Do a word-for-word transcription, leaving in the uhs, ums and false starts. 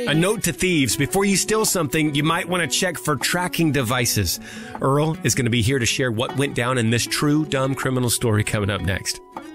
A note to thieves: before you steal something, you might want to check for tracking devices. Earl is going to be here to share what went down in this true dumb criminal story coming up next.